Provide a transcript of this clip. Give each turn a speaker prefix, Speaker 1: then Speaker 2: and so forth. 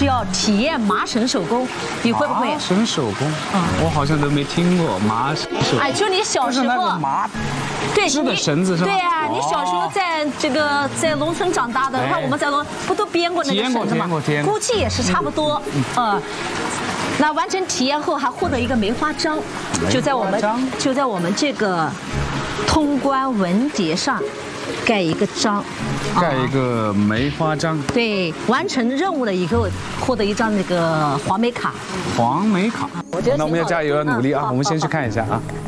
Speaker 1: 要体验麻绳手工，你会不会？
Speaker 2: 麻绳手工，我好像都没听过麻绳手工。
Speaker 1: 哎，就你小时
Speaker 2: 就是那个
Speaker 1: 候，
Speaker 2: 麻
Speaker 1: 对，
Speaker 2: 织的绳子是吧？
Speaker 1: 对啊，你小时候在农村长大的，看我们在不都编过那个绳子吗？
Speaker 2: 体验过。
Speaker 1: 估计也是差不多，那完成体验后还获得一个梅花章，就在我们这个通关文牒上盖一个章，
Speaker 2: 盖一个梅花章。
Speaker 1: 对，完成任务了以后获得一张那个黄梅卡。
Speaker 2: 黄梅卡，
Speaker 1: 我觉得
Speaker 2: 那我们要加油，要努力啊！我们先去看一下啊。